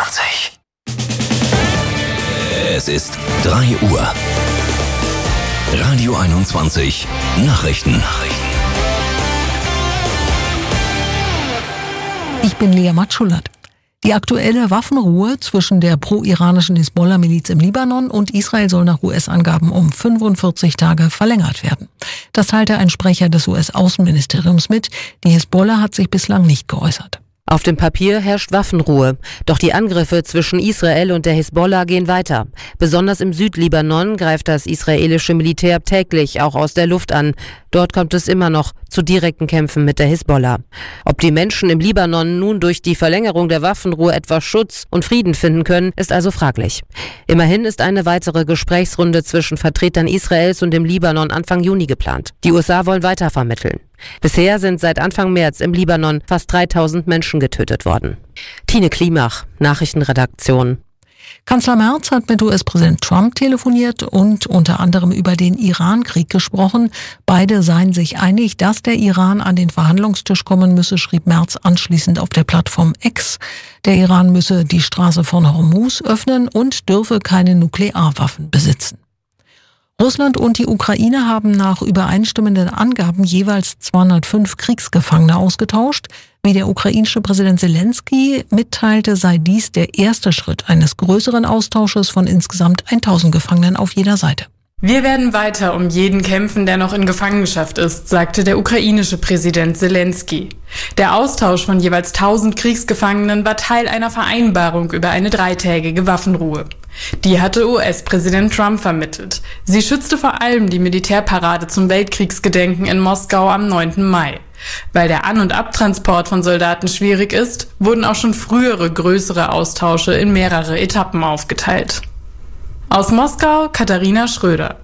21. Es ist 3 Uhr. Radio 21 Nachrichten. Ich bin Lea Matschulat. Die aktuelle Waffenruhe zwischen der pro-iranischen Hisbollah-Miliz im Libanon und Israel soll nach US-Angaben um 45 Tage verlängert werden. Das teilte ein Sprecher des US-Außenministeriums mit. Die Hisbollah hat sich bislang nicht geäußert. Auf dem Papier herrscht Waffenruhe. Doch die Angriffe zwischen Israel und der Hisbollah gehen weiter. Besonders im Südlibanon greift das israelische Militär täglich auch aus der Luft an. Dort kommt es immer noch zu direkten Kämpfen mit der Hisbollah. Ob die Menschen im Libanon nun durch die Verlängerung der Waffenruhe etwas Schutz und Frieden finden können, ist also fraglich. Immerhin ist eine weitere Gesprächsrunde zwischen Vertretern Israels und dem Libanon Anfang Juni geplant. Die USA wollen weiter vermitteln. Bisher sind seit Anfang März im Libanon fast 3000 Menschen getötet worden. Tine Klimach, Nachrichtenredaktion. Kanzler Merz hat mit US-Präsident Trump telefoniert und unter anderem über den Iran-Krieg gesprochen. Beide seien sich einig, dass der Iran an den Verhandlungstisch kommen müsse, schrieb Merz anschließend auf der Plattform X. Der Iran müsse die Straße von Hormuz öffnen und dürfe keine Nuklearwaffen besitzen. Russland und die Ukraine haben nach übereinstimmenden Angaben jeweils 205 Kriegsgefangene ausgetauscht. Wie der ukrainische Präsident Zelensky mitteilte, sei dies der erste Schritt eines größeren Austausches von insgesamt 1000 Gefangenen auf jeder Seite. Wir werden weiter um jeden kämpfen, der noch in Gefangenschaft ist, sagte der ukrainische Präsident Zelensky. Der Austausch von jeweils 1000 Kriegsgefangenen war Teil einer Vereinbarung über eine 3-tägige Waffenruhe. Die hatte US-Präsident Trump vermittelt. Sie schützte vor allem die Militärparade zum Weltkriegsgedenken in Moskau am 9. Mai. Weil der An- und Abtransport von Soldaten schwierig ist, wurden auch schon frühere größere Austausche in mehrere Etappen aufgeteilt. Aus Moskau, Katharina Schröder.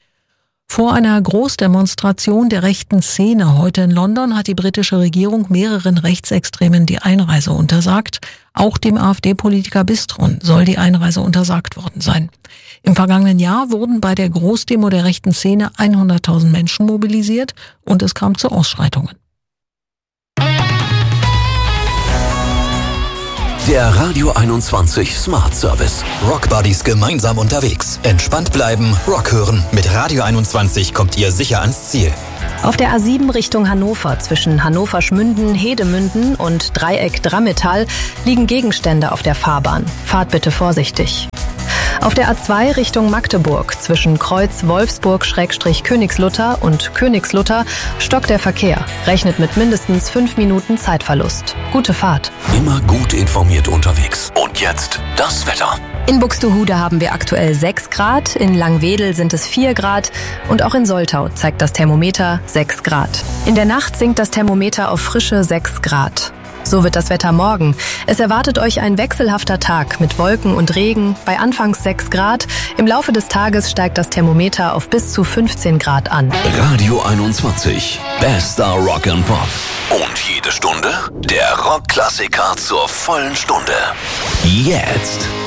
Vor einer Großdemonstration der rechten Szene heute in London hat die britische Regierung mehreren Rechtsextremen die Einreise untersagt. Auch dem AfD-Politiker Bistron soll die Einreise untersagt worden sein. Im vergangenen Jahr wurden bei der Großdemo der rechten Szene 100.000 Menschen mobilisiert und es kam zu Ausschreitungen. Der Radio 21 Smart Service. Rock Buddies gemeinsam unterwegs. Entspannt bleiben, Rock hören. Mit Radio 21 kommt ihr sicher ans Ziel. Auf der A7 Richtung Hannover zwischen Hannover-Schmünden, Hedemünden und Dreieck Drammetal liegen Gegenstände auf der Fahrbahn. Fahrt bitte vorsichtig. Auf der A2 Richtung Magdeburg zwischen Kreuz Wolfsburg-Königslutter und Königslutter stockt der Verkehr. Rechnet mit mindestens 5 Minuten Zeitverlust. Gute Fahrt. Immer gut informiert unterwegs. Und jetzt das Wetter. In Buxtehude haben wir aktuell 6 Grad, in Langwedel sind es 4 Grad und auch in Soltau zeigt das Thermometer 6 Grad. In der Nacht sinkt das Thermometer auf frische 6 Grad. So wird das Wetter morgen. Es erwartet euch ein wechselhafter Tag mit Wolken und Regen bei anfangs 6 Grad. Im Laufe des Tages steigt das Thermometer auf bis zu 15 Grad an. Radio 21. Bester Rock and Pop. Und jede Stunde der Rockklassiker zur vollen Stunde. Jetzt.